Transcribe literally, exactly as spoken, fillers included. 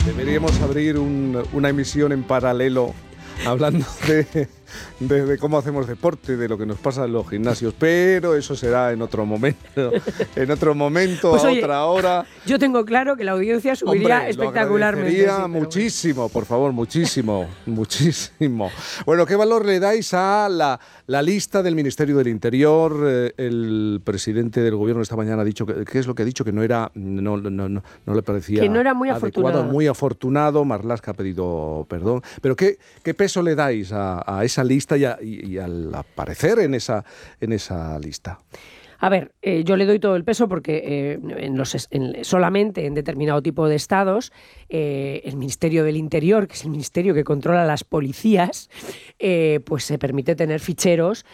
Deberíamos abrir un, una emisión en paralelo hablando de, de, de cómo hacemos deporte, de lo que nos pasa en los gimnasios, pero eso será en otro momento, en otro momento, pues a oye, otra hora. Yo tengo claro que la audiencia subiría Hombre, espectacularmente. Lo sí, muchísimo, bueno. por favor, muchísimo, muchísimo. Bueno, ¿qué valor le dais a la, la lista del Ministerio del Interior? Eh, el presidente del gobierno esta mañana ha dicho, que, ¿qué es lo que ha dicho? Que no era, no, no, no, no le parecía que no era muy adecuado, afortunado. muy afortunado. Marlaska ha pedido perdón. Pero ¿qué, qué peso le dais a, a esa lista y, a, y, y al aparecer en esa, en esa lista? A ver, eh, yo le doy todo el peso porque eh, en los, en, solamente en determinado tipo de estados eh, el Ministerio del Interior, que es el ministerio que controla las policías, eh, pues se permite tener ficheros